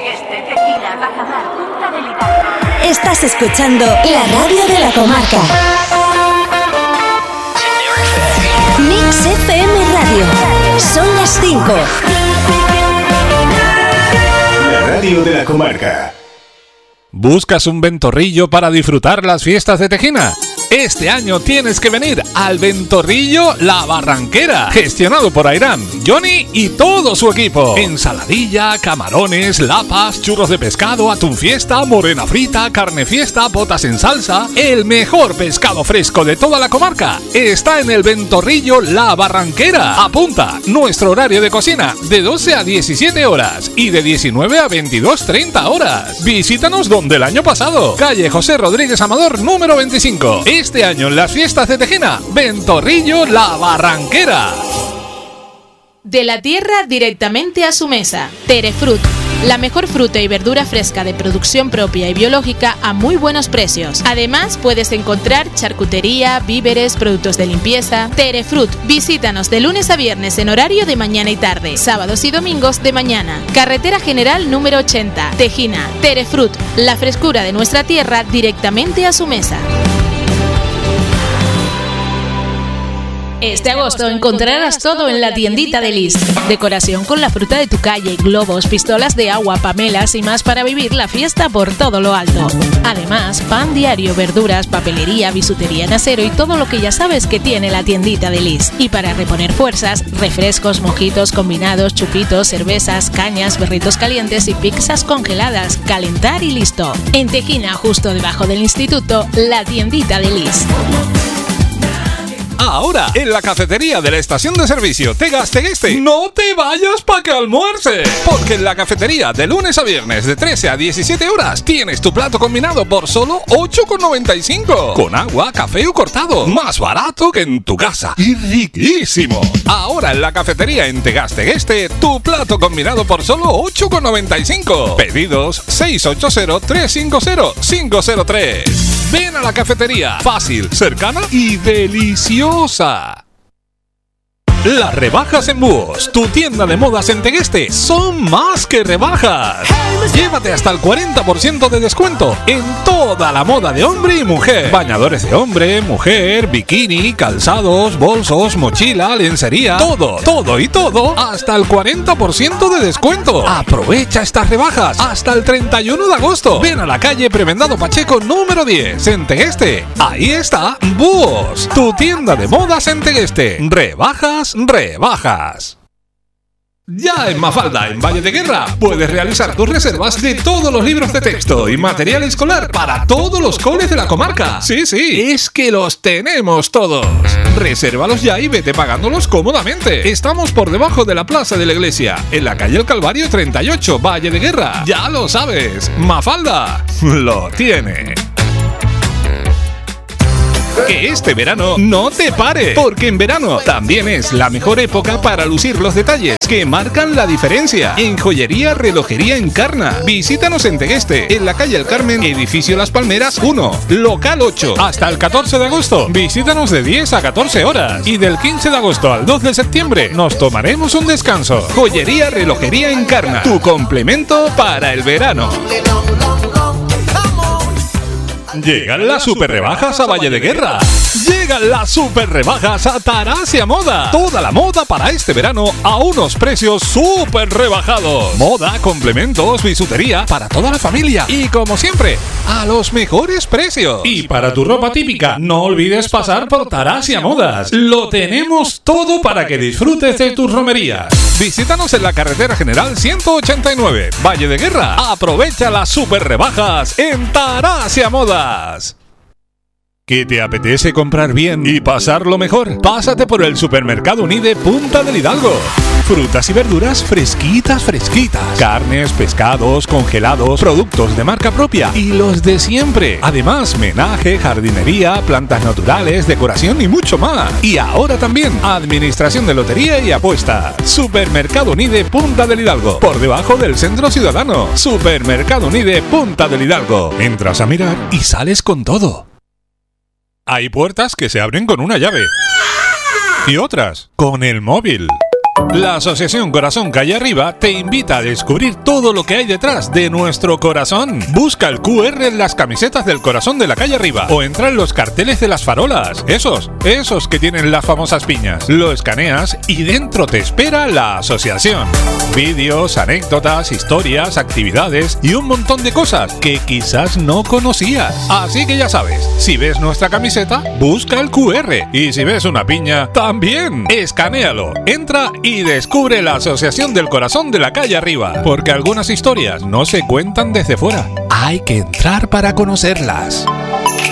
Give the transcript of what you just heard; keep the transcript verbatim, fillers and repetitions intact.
Tegueste, Tequila, Bajamar, Punta del Hidalgo. Estás escuchando la radio de la comarca. Mix F M Radio. Son las cinco. La radio de la comarca. ¿Buscas un ventorrillo para disfrutar las fiestas de Tejina? Este año tienes que venir al Ventorrillo La Barranquera, gestionado por Airán, Johnny y todo su equipo. Ensaladilla, camarones, lapas, churros de pescado, atún fiesta, morena frita, carne fiesta, botas en salsa. El mejor pescado fresco de toda la comarca está en el Ventorrillo La Barranquera. Apunta, nuestro horario de cocina de doce a diecisiete horas y de diecinueve a veintidós treinta horas. Visítanos donde el año pasado, calle José Rodríguez Amador número veinticinco. Este año en las fiestas de Tejina, Ventorrillo La Barranquera. De la tierra directamente a su mesa. Terefrut, la mejor fruta y verdura fresca de producción propia y biológica a muy buenos precios. Además, puedes encontrar charcutería, víveres, productos de limpieza. Terefrut, visítanos de lunes a viernes en horario de mañana y tarde, sábados y domingos de mañana. Carretera General número ochenta, Tejina. Terefrut, la frescura de nuestra tierra directamente a su mesa. Este agosto encontrarás todo en la tiendita de Lis. Decoración con la fruta de tu calle, globos, pistolas de agua, pamelas y más para vivir la fiesta por todo lo alto. Además, pan diario, verduras, papelería, bisutería en acero y todo lo que ya sabes que tiene la tiendita de Lis. Y para reponer fuerzas, refrescos, mojitos, combinados, chupitos, cervezas, cañas, berritos calientes y pizzas congeladas. Calentar y listo. En Tejina, justo debajo del instituto, la tiendita de Lis. Ahora, en la cafetería de la estación de servicio Tegas Tegueste, no te vayas pa' que almuerces, porque en la cafetería de lunes a viernes de trece a diecisiete horas tienes tu plato combinado por solo ocho con noventa y cinco, con agua, café o cortado, más barato que en tu casa y riquísimo. Ahora en la cafetería en Tegas Tegueste, tu plato combinado por solo ocho con noventa y cinco. Pedidos seis ocho cero, tres cinco cero, cinco cero tres. Ven a la cafetería, fácil, cercana y deliciosa. Las rebajas en Búhos, tu tienda de modas en Tegueste, son más que rebajas. Llévate hasta el cuarenta por ciento de descuento en toda la moda de hombre y mujer. Bañadores de hombre, mujer, bikini, calzados, bolsos, mochila, lencería, todo, todo y todo, hasta el cuarenta por ciento de descuento. Aprovecha estas rebajas hasta el treinta y uno de agosto. Ven a la calle Premendado Pacheco número diez en Tegueste. Ahí está Búhos, tu tienda de modas en Tegueste. Rebajas rebajas. Ya en Mafalda, en Valle de Guerra, puedes realizar tus reservas de todos los libros de texto y material escolar para todos los coles de la comarca. Sí, sí, es que los tenemos todos. Resérvalos ya y vete pagándolos cómodamente. Estamos por debajo de la Plaza de la Iglesia, en la calle El Calvario treinta y ocho, Valle de Guerra. Ya lo sabes, Mafalda lo tiene. Que este verano no te pare, porque en verano también es la mejor época para lucir los detalles que marcan la diferencia. En Joyería Relojería Encarna, visítanos en Tegueste, en la calle El Carmen, edificio Las Palmeras uno, local ocho, hasta el catorce de agosto. Visítanos de diez a catorce horas y del quince de agosto al dos de septiembre nos tomaremos un descanso. Joyería Relojería Encarna, tu complemento para el verano. Llegan las super rebajas a Valle de Guerra. Llegan las super rebajas a Tarasia Moda. Toda la moda para este verano a unos precios super rebajados. Moda, complementos, bisutería para toda la familia. Y como siempre, a los mejores precios. Y para tu ropa típica, no olvides pasar por Tarasia Modas. Lo tenemos todo para que disfrutes de tus romerías. Visítanos en la carretera general ciento ochenta y nueve, Valle de Guerra. Aprovecha las super rebajas en Tarasia Modas. ¿Qué te apetece comprar bien y pasarlo mejor? Pásate por el Supermercado Unide Punta del Hidalgo. Frutas y verduras fresquitas, fresquitas. Carnes, pescados, congelados, productos de marca propia y los de siempre. Además, menaje, jardinería, plantas naturales, decoración y mucho más. Y ahora también, administración de lotería y apuestas. Supermercado Unide Punta del Hidalgo. Por debajo del Centro Ciudadano. Supermercado Unide Punta del Hidalgo. Entras a mirar y sales con todo. Hay puertas que se abren con una llave y otras con el móvil. La Asociación Corazón Calle Arriba te invita a descubrir todo lo que hay detrás de nuestro corazón. Busca el Q R en las camisetas del corazón de la calle Arriba o entra en los carteles de las farolas. Esos, esos que tienen las famosas piñas. Lo escaneas y dentro te espera la asociación. Vídeos, anécdotas, historias, actividades y un montón de cosas que quizás no conocías. Así que ya sabes, si ves nuestra camiseta, busca el Q R. Y si ves una piña, también. Escanéalo, entra y descubre la Asociación del Corazón de la Calle Arriba. Porque algunas historias no se cuentan desde fuera. Hay que entrar para conocerlas.